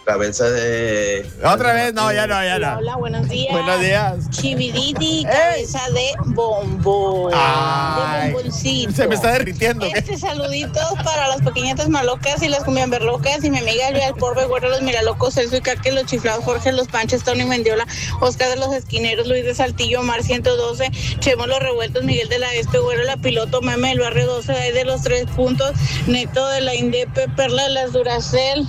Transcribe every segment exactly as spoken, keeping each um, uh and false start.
cabeza de... Otra vez, no, ya no, ya no. Hola, buenos días. Buenos días. Chibiditi, cabeza de bombón. Ay, de bomboncito. se me está derritiendo. ¿Qué? Este saluditos para las pequeñitas malocas y las cumbiamberlocas y mi amiga Elvia, el Porbe, Güero, los Miralocos, Celso y Caque, los Chiflados, Jorge, los Panches, Tony Mendiola, Oscar de los Esquineros, Luis de Saltillo, Mar ciento doce, Chemo los Revueltos, Miguel de la Este, Güero, la Piloto, Meme del Barrio doce, ahí de los tres puntos, Neto de la Indepe, Perla de las Duracel,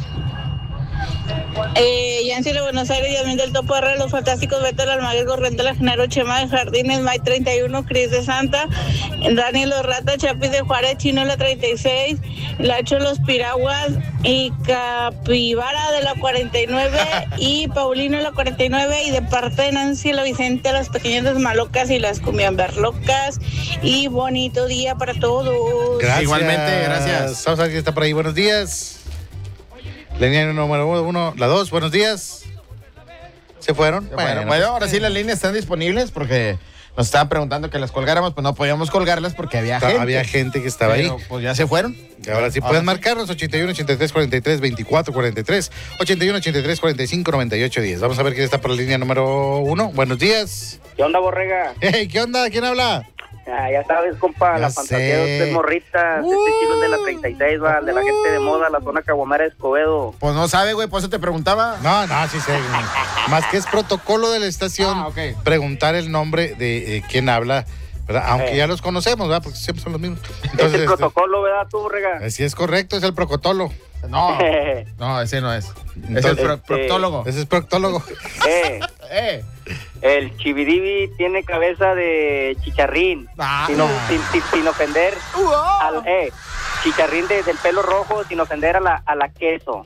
Eh, Yancy de Buenos Aires, Yasmín del Topo R, Los Fantásticos, Beto del Almaguer, Gorrente, La Genaro, Chema de Jardines, May treinta y uno, Cris de Santa, Dani Los Ratas, Chapis de Juárez, Chino la treinta y seis, Lacho Los Piraguas y Capibara de la cuarenta y nueve y Paulino de la cuarenta y nueve, y de parte de Nancy la Vicente, las pequeñas malocas y las cumbiamberlocas, y bonito día para todos. Gracias. Igualmente, gracias. Vamos a ver quién está por ahí. Buenos días. Línea número uno, la dos, buenos días. ¿Se fueron? Bueno, Bueno, bueno, ahora sí las líneas están disponibles porque nos estaban preguntando que las colgáramos, pues no podíamos colgarlas porque había gente. Había gente que estaba Pero, ahí. pues ya se fueron. Y ahora sí Ahora pueden sí. marcarnos ochenta y uno, ochenta y tres, cuarenta y tres, veinticuatro, cuarenta y tres, ochenta y uno, ochenta y tres, cuarenta y cinco, noventa y ocho, diez. Vamos a ver quién está por la línea número uno. Buenos días. ¿Qué onda, Borrega? Hey, ¿qué onda? ¿Quién habla? Ah, ya sabes, compa, Ya la fantasía sé. de ustedes morritas, Uh. este chilo es de la treinta y seis, va, de la gente de moda, la zona caguamera de Escobedo. Pues no sabe, güey, por eso te preguntaba. No, no, sí sé. Más que es protocolo de la estación Ah, ok. preguntar el nombre de eh, quién habla, ¿verdad? Aunque Eh. ya los conocemos, ¿verdad? Porque siempre son los mismos. Es Entonces, el este, protocolo, ¿verdad, tú, Borrega? así es correcto, es el procotolo. No, no, ese no es. Es el Entonces, pro- este- proctólogo. Ese es proctólogo. eh, Eh. el chibidibi tiene cabeza de chicharrín, Ah. sin, o- sin, sin- sin ofender al, eh, chicharrín de- del pelo rojo, sin ofender a la, a la queso.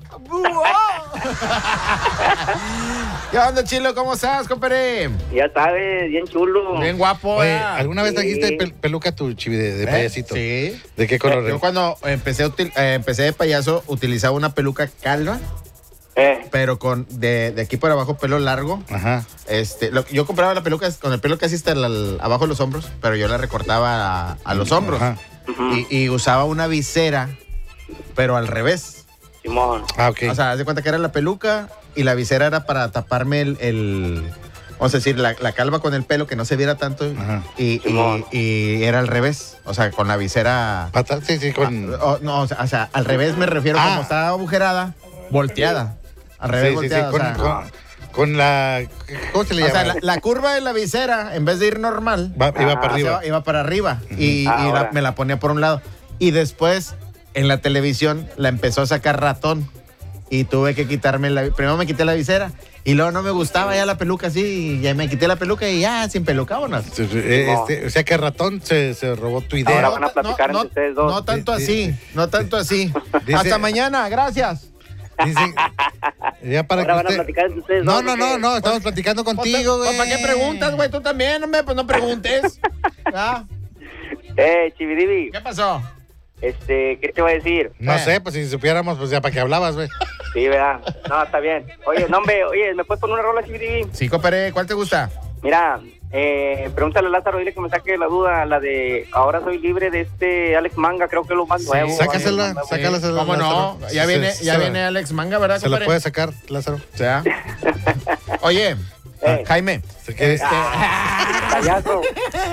¿Qué onda, Chilo? ¿Cómo estás, compadre? Ya sabes, bien chulo. Bien guapo, Oye, ¿verdad? ¿alguna vez Sí. trajiste pel- peluca tu chivi de, de ¿Eh? payasito? Sí. ¿De qué color? Yo cuando empecé, a util- eh, empecé de payaso, utilizaba una peluca calva, Eh, pero con de, de aquí por abajo pelo largo. Ajá. Este, lo- yo compraba la peluca con el pelo casi hasta el- al- abajo de los hombros, pero yo la recortaba a, a los hombros. Ajá. ujú, Y, y usaba una visera, pero al revés. Simón. Ah, ok. O sea, haz de cuenta que era la peluca y la visera era para taparme el, el- vamos a decir, la, la calva con el pelo, que no se viera tanto. Ajá. Y, Simón. y- y era al revés. O sea, con la visera. Pata- sí, sí, con... Ah, oh, no, o sea, o sea, al revés me refiero Ah. como estaba agujerada, volteada. Al revés, sí, sí, sí, volteada. con, o sea, con- con la... ¿Cómo se le o llama? sea, la, la curva de la visera, en vez de ir normal, Va- iba Ah, para se arriba. va- iba para arriba. Y, y la- Ahora. me la ponía por un lado. Y después, en la televisión, la empezó a sacar Ratón. Y tuve que quitarme la... Primero me quité la visera. Y luego no me gustaba ya la peluca así. Y ya me quité la peluca y ya, sin peluca, vámonos. Sí, sí, eh, este, o sea que ratón se, se robó tu idea. Ahora van a platicar no, entre ustedes dos. no tanto Di- así, no tanto así. Dice- Hasta mañana, gracias. Dicen, ya para Ahora que van a usted... platicar entre ustedes No, dos, no, ¿o no, qué? no, estamos platicando contigo, güey. ¿Para qué preguntas, güey? Tú también, hombre, pues no preguntes. ¿Ah? Eh, Chibidibi, ¿Qué pasó? este, ¿qué te voy a decir? No Eh. sé, pues si supiéramos, pues ya para qué hablabas, güey. Sí, ¿verdad? No, está bien. Oye, no, hombre, oye, ¿me puedes poner una rola, Chibidibi? Sí, compadre, ¿cuál te gusta? Mira, eh, pregúntale a Lázaro, dile que me saque la duda, la de Ahora soy libre de este Alex Manga, creo que es lo más nuevo. sácasela, ¿vale? sácala. Sí, ¿Cómo no? Lázaro. Ya Se- viene, se- ya se- viene Alex Manga, ¿verdad, Se la compadre? puede sacar, Lázaro. O sea. Oye, Eh. Jaime. Se quiere- Este- Payaso.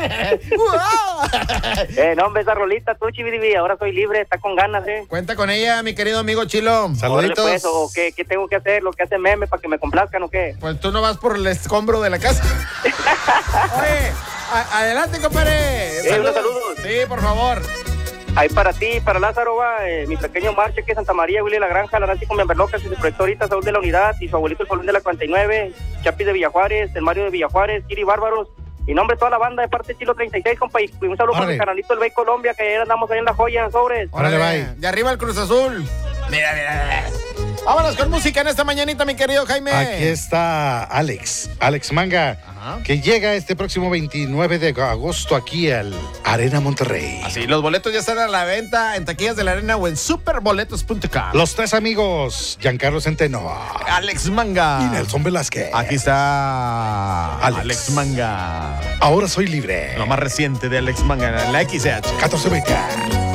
Eh, no, hombre, esa rolita, tú, Chibidibi, Ahora soy libre, está con ganas, ¿eh? Cuenta con ella, mi querido amigo Chilo. Órale, Saluditos. pues, o qué, qué tengo que hacer, lo que hace Meme para que me complazcan o qué. Pues tú no vas por el escombro de la casa. Oye, a- adelante, compadre. Eh, unos saludos. Sí, por favor. Ahí para ti, para Lázaro, va, eh, mi pequeño Marche, que es Santa María, Willy La Granja, la Nancy con Memberlocas, y se proyectó ahorita Saúl de la Unidad, y su abuelito el Colón de la cuarenta y nueve, Chapis de Villajuárez, el Mario de Villajuárez, Kiri Bárbaros, y nombre toda la banda de parte de Chilo treinta y seis, compa, y un saludo para Órale. mi canalito El Bay Colombia, que ayer andamos ahí en La Joya, en Sobres. Órale, bye. De arriba el Cruz Azul. Mira, mira, mira. Vámonos con música en esta mañanita, mi querido Jaime. Aquí está Alex, Alex Manga, Ajá. que llega este próximo veintinueve de agosto aquí al Arena Monterrey. Así, los boletos ya están a la venta en taquillas de la arena o en superboletos punto com. Los tres amigos, Giancarlo Centeno Alex Manga. y Nelson Velázquez. Aquí está Alex. Alex, Manga. Ahora soy libre. Lo más reciente de Alex Manga, la X H. catorce veinte.